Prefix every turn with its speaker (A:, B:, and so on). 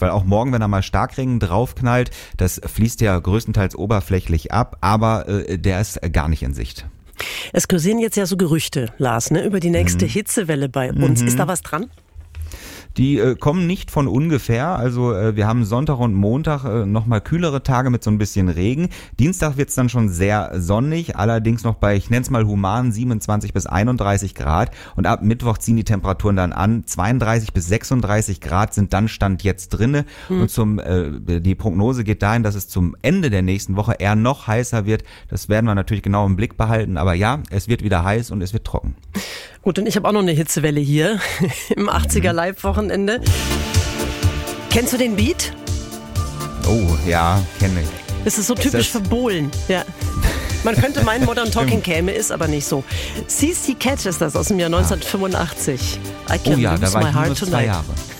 A: weil auch morgen, wenn da mal Starkregen draufknallt, das fließt ja größtenteils oberflächlich ab, aber der ist gar nicht in Sicht.
B: Es kursieren jetzt ja so Gerüchte, Lars, ne, über die nächste Hitzewelle bei uns. Ist da was dran?
A: Die kommen nicht von ungefähr, also wir haben Sonntag und Montag nochmal kühlere Tage mit so ein bisschen Regen. Dienstag wird's dann schon sehr sonnig, allerdings noch bei, ich nenne es mal human, 27 bis 31 Grad und ab Mittwoch ziehen die Temperaturen dann an. 32 bis 36 Grad sind dann Stand jetzt drinne und die Prognose geht dahin, dass es zum Ende der nächsten Woche eher noch heißer wird. Das werden wir natürlich genau im Blick behalten, aber ja, es wird wieder heiß und es wird trocken.
B: Gut, und ich habe auch noch eine Hitzewelle hier im 80er Live-Wochenende. Kennst du den Beat?
A: Oh, ja, kenne ich.
B: Das ist so typisch für Bohlen. Ja. Man könnte meinen, Modern Talking käme, ist aber nicht so. CC Catch ist das aus dem Jahr 1985. I can lose
A: da war
B: my
A: ich nur
B: heart
A: 2
B: tonight.
A: Jahre.